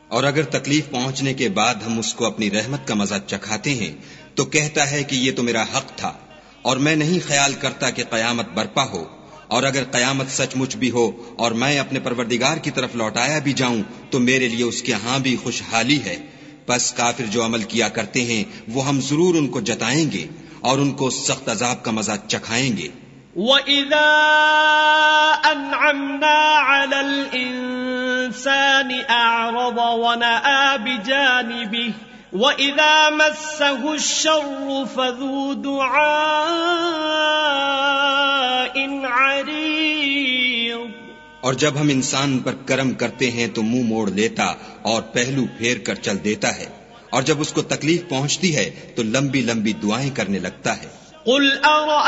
और अगर तकलीफ पहुंचने के बाद हम उसको अपनी रहमत का मजा चखाते हैं तो कहता है कि ये तो मेरा हक था और मैं नहीं ख्याल करता कि कयामत बरपा हो। और अगर कयामत सचमुच भी हो और मैं अपने परवरदिगार की तरफ लौटाया भी जाऊं तो मेरे लिए उसके यहां भी खुशहाली है। बस काफिर जो अमल किया करते हैं वो हम जरूर उनको जताएंगे और उनको सख्त अजाब का मजा चखाएंगे। وَإِذَا أَنْعَمْنَا عَلَى الْإِنسَانِ أَعْرَضَ وَنَأَىٰ بِجَانِبِهِ وَإِذَا مَسَّهُ الشَّرُّ فَذُو دُعَاءٍ عَرِيضٍ। और जब हम इंसान पर करम करते हैं तो मुंह मोड़ लेता और पहलू फेर कर चल देता है, और जब उसको तकलीफ पहुंचती है तो लंबी लंबी दुआएं करने लगता है।